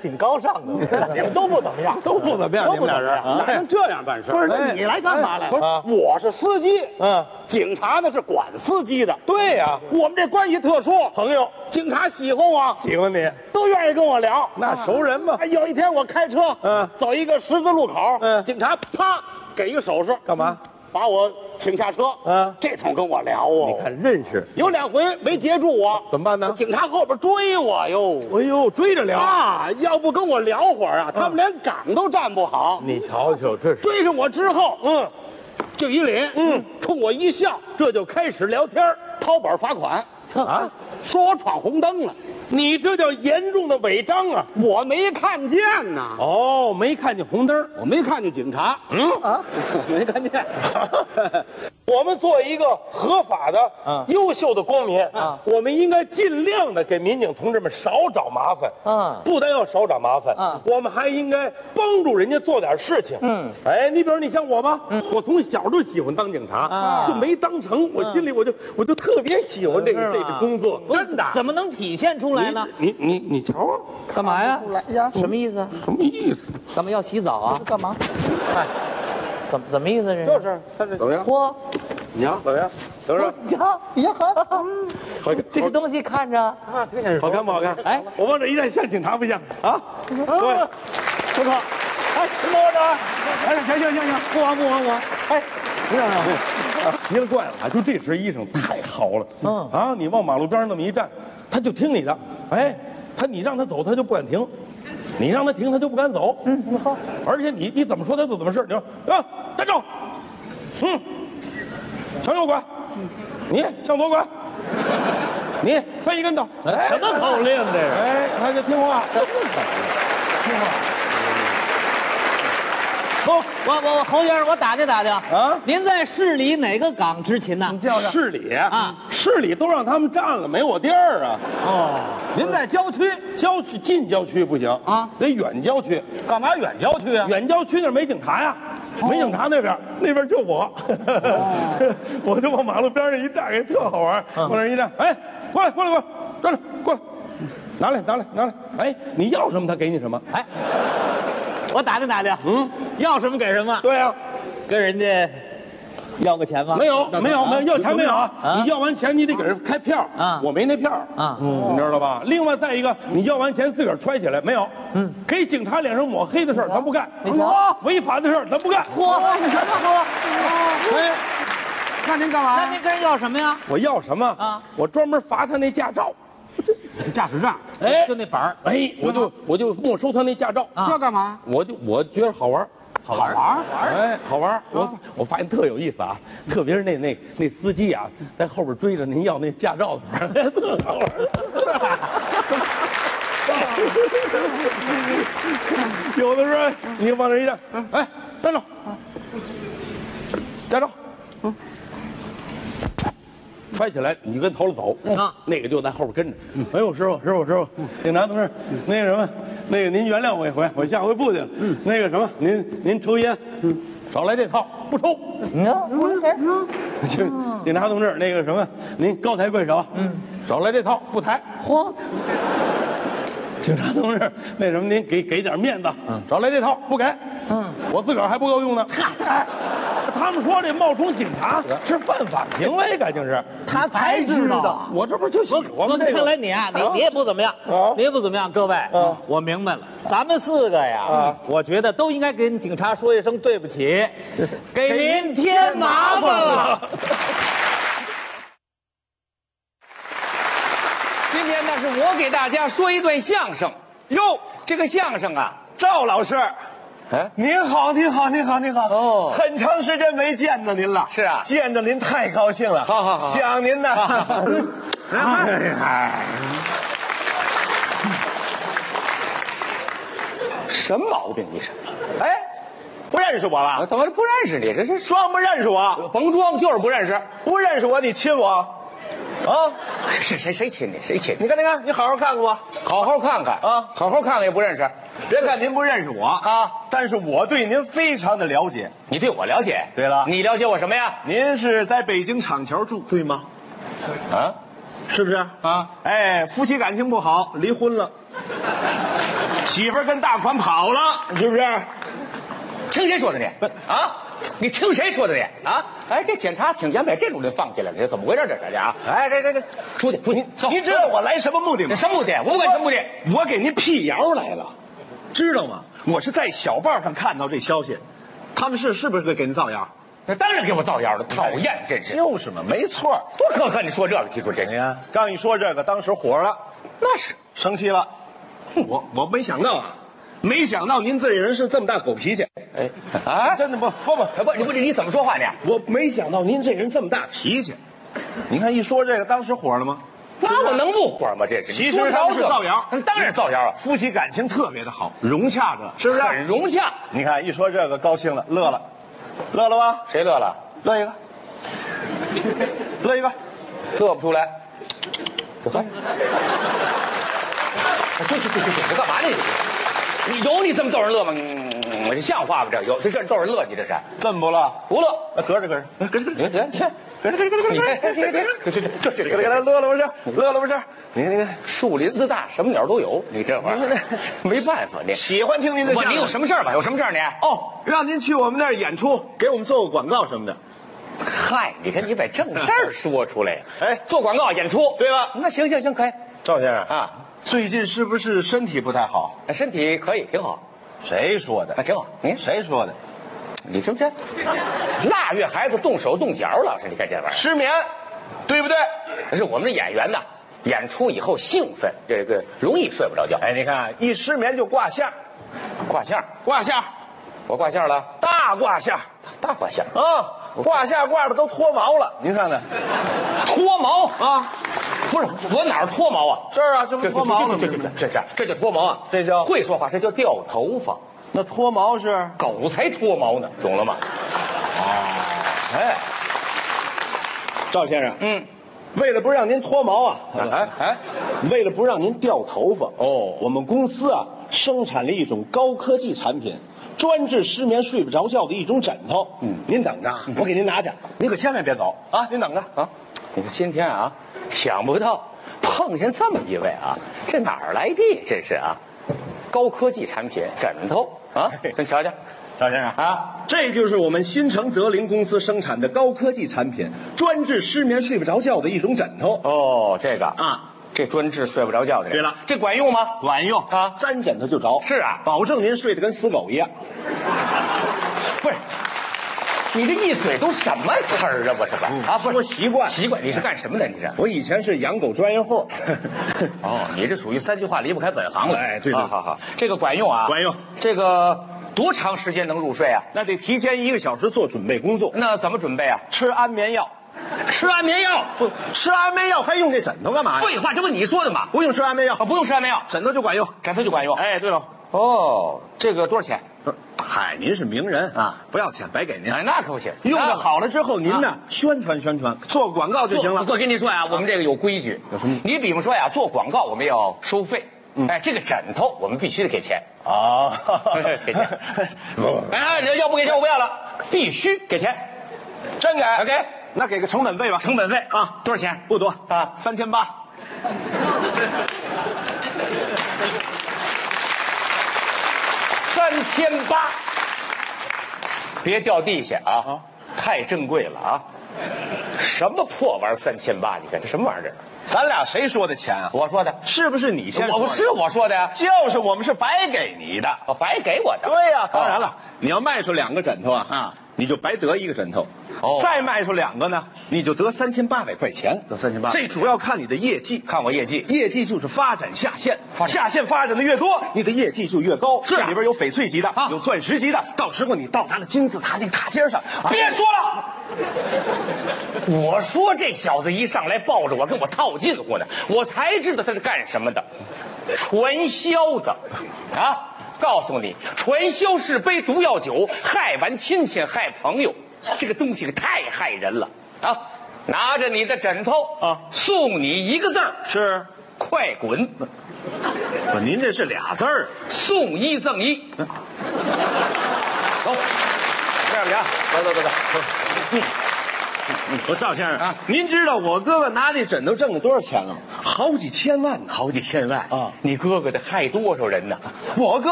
挺高尚的， 你们都不怎么样， 都不怎么样，你们俩人哪能这样办事？不是，那你来干嘛来？不是，我是司机，警察呢是管司机的。 对呀， 我们这关系特殊， 朋友， 警察喜欢我， 喜欢你， 都愿意跟我聊。 那熟人嘛。 有一天我开车，走一个十字路口，警察啪给一个手势， 干嘛？ 把我请下车。这通跟我聊哦。 你看认识， 有2回没截住我， 怎么办呢？ 警察后边追我哟。 哎呦，追着聊啊！要不跟我聊会儿啊，他们连岗都站不好。 你瞧瞧，这是追上我之后，就一脸，冲我一笑， 这就开始聊天， 掏本罚款啊， 说我闯红灯了。 你这叫严重的违章啊！ 我没看见呐。 哦，没看见红灯， 我没看见警察。没看见。 我们作为一个合法的、优秀的公民我们应该尽量的给民警同志们少找麻烦。不但要少找麻烦，我们还应该帮助人家做点事情。哎，你比如你像我吧，我从小就喜欢当警察，就没当成，我心里我就特别喜欢这个工作，真的。 怎么能体现出来呢？ 你瞧啊， 干嘛呀？ 呀， 什么意思？ 什么意思？ 干嘛要洗澡啊？ 干嘛？ 哎，怎么意思？这就是他这怎么样？ 嚯， 你瞧怎么样？等着， 你瞧， 也很， 这个东西看着好看不好看？ 哎， 我往这一站，像警察不像啊？对，不错。哎，跟着我走。哎，行，不枉我。哎，奇了怪了啊！就这身衣裳太好了。你往马路边上那么一站，他就听你的。哎，你让他走，他就不敢停；你让他停，他就不敢走。好。而且你怎么说他就怎么是。你说站住。向右拐。你向左拐。你翻一跟头。 什么口令这是？ 哎，他就听话。听话。 不，我侯先生，我打听啊， 您在市里哪个岗执勤呢？ 你叫市里啊，市里都让他们占了，没我地儿啊。 您在郊区， 近郊区不行啊，得远郊区。 干嘛远郊区啊？ 远郊区那儿没警察呀，没警察那边就我，我就往马路边上一站，也特好玩。往那一站，哎，过来，站着，过来，拿来。哎，你要什么他给你什么。 哎，我打听，要什么给什么。 对呀， 跟人家要个钱吗？ 没有，要钱没有啊？你要完钱你得给人开票啊，我没那票啊，你知道吧？另外再一个，你要完钱自个儿揣起来没有？给警察脸上抹黑的事儿咱不干，违法的事儿咱不干。 你什么哎，那您干嘛？ 那您跟人要什么呀？ 我要什么啊？我专门罚他那驾照。 这驾驶证， 哎， 就那本儿， 哎，我就没收他那驾照。 要干嘛？ 我觉得好玩。哎，好玩！我发现特有意思啊，特别是那司机啊，在后边追着您要那驾照的玩儿，特好玩。有的时候你往那一站，哎，站住，驾照，揣起来，你就跟头里走那个就在后边跟着。哎呦，师傅，警察同志，那个什么，您原谅我一回，我下回不去了。那个什么，您抽烟，少来这套，不抽。警察同志，那个什么，您高抬贵手，少来这套，不抬。嚯！警察同志，那什么，您给点面子，少来这套，不给。我自个儿还不够用呢。他们说这冒充警察是犯法行为，感情是他才知道。 我这不就喜欢吗？ 看来你啊，你也不怎么样，你也不怎么样。各位，我明白了，咱们4个呀，我觉得都应该跟警察说一声对不起，给您添麻烦了。 今天呢，是我给大家说一段相声。哟，这个相声啊，赵老师。 哎，您好！哦，很长时间没见到您了。 是啊， 见到您太高兴了。好，想您呢。 什么毛病？你是？ 哎，不认识我了？ 怎么不认识你？这是装不认识我？ 甭装，就是不认识。 不认识我，你亲我？啊？ 谁亲你？谁亲你？ 你看，你好好看看我。 好好看看啊！好好看看也不认识。 别看您不认识我啊，但是我对您非常的了解。 你对我了解？ 对了， 你了解我什么呀？ 您是在北京厂桥住，对吗？ 啊， 是不是啊？哎，夫妻感情不好，离婚了。 媳妇儿跟大款跑了，是不是？ 听谁说的你？啊？你听谁说的你？啊？哎，这检查挺严，把这种人放起来了，这怎么回事？这是啊？ 哎，这， 出去！ 您知道我来什么目的吗？ 什么目的？我不管什么目的。 我给您辟谣来了，知道吗？我是在小报上看到这消息，他们是不是给您造谣？ 那当然给我造谣了，讨厌，真是。 就是嘛，没错。 多可恨！你说这个，提出这个， 刚一说这个，当时火了， 那是生气了。我没想到啊。没想到您这人是这么大狗脾气， 哎啊！ 真的不， 你怎么说话呢？ 我没想到您这人这么大脾气。你看一说这个，当时火了吗？ 那我能不火吗？这是其实他们是造谣， 当然造谣啊！ 夫妻感情特别的好，融洽着，是不是？ 很融洽。 你看一说这个，高兴了，乐了吧？ 谁乐了？ 乐一个， 乐不出来。我看，这干嘛呢？你有你这么逗人乐吗？这像话吗？这逗人乐，你这是？ 这么不乐？ 不乐？ 搁着。 你看，这乐了不是？你看， 树林子大，什么鸟都有。你这玩意儿没办法，你喜欢听您的相声。 你有什么事儿吧？有什么事儿你？ 哦，让您去我们那儿演出，给我们做个广告什么的。 嗨，你看你把正事儿说出来。 哎， 做广告演出， 对了。 那行，可以。 赵先生啊。 最近是不是身体不太好？ 身体可以，挺好。 谁说的？ 挺好。 谁说的？ 你是不是？腊月孩子动手动脚了，是？你看这玩意儿， 失眠，对不对？ 可是我们这演员呢，演出以后兴奋，这个容易睡不着觉。 哎，你看一失眠就挂相， 挂相，我挂相了， 大挂相啊！挂相挂的都脱毛了，您看看， 脱毛啊！不是我哪儿脱毛啊？ 这儿啊，这不脱毛了吗？ 这叫脱毛啊！ 这叫会说话，这叫掉头发。 那脱毛是狗才脱毛呢，懂了吗？哎， 赵先生，为了不让您脱毛啊，为了不让您掉头发我们公司啊生产了一种高科技产品，专治失眠睡不着觉的一种枕头。您等着，我给您拿去，您可千万别走啊！您等着啊！ 你看今天啊，想不到碰见这么一位啊，这哪儿来的？真是啊，高科技产品枕头啊，咱瞧瞧。 赵先生啊，这就是我们新城泽林公司生产的高科技产品，专治失眠睡不着觉的一种枕头。 哦，这个啊， 这专治睡不着觉的。 对了， 这管用吗？ 管用啊，沾枕头就着。 是啊， 保证您睡得跟死狗一样。 不是，你这一嘴都什么词儿啊？我是吧？啊，不是， 说习惯。 你是干什么的？你是？ 我以前是养狗专业户。 哦，你这属于3句话离不开本行了。 哎，对。 好，这个管用啊， 管用。 这个多长时间能入睡啊？ 那得提前1个小时做准备工作。 那怎么准备啊？ 吃安眠药。 吃安眠药？ 不，吃安眠药还用这枕头干嘛呀？ 废话，这不你说的吗？ 不用吃安眠药， 不用吃安眠药， 枕头就管用。 枕头就管用。 哎，对了。 哦，这个多少钱？ 嗨，您是名人啊，不要钱，白给您。 哎，那可不行。 用的好了之后，您呢宣传，做广告就行了。 我跟您说呀，我们这个有规矩。 有什么？ 你比方说呀，做广告我们要收费。哎，这个枕头我们必须得给钱。给钱。哎，要不给钱我不要了，必须给钱。 真给？ 给。 那给个成本费吧。 成本费啊，多少钱？ 不多啊 ，3800。 3800，别掉地下啊！太珍贵了啊！什么破玩意儿3800？你看这什么玩意儿？ 咱俩谁说的钱啊？ 我说的， 是不是你先说的？ 是我说的呀， 就是我们是白给你的， 白给我的。 对呀，当然了，你要卖出2个枕头啊，你就白得1个枕头。再卖出2个呢，你就得3800块钱。 得3800， 这主要看你的业绩。 看我业绩， 业绩就是发展下线，下线发展的越多，你的业绩就越高。 是里边有翡翠级的，有钻石级的，到时候你到达了金字塔那个塔尖上。 别说了，我说这小子一上来抱着我跟我套近乎呢，我才知道他是干什么的，传销的啊！告诉你，传销是杯毒药酒，害完亲戚害朋友，这个东西太害人了啊！拿着你的枕头啊，送你1个字儿， 是快滚。 不，您这是俩字儿， 送1赠1。走，这样去啊，走。 我赵先生啊，您知道我哥哥拿那枕头挣了多少钱了吗？ 好几千万呢， 好几千万啊！ 你哥哥得害多少人呢？ 我哥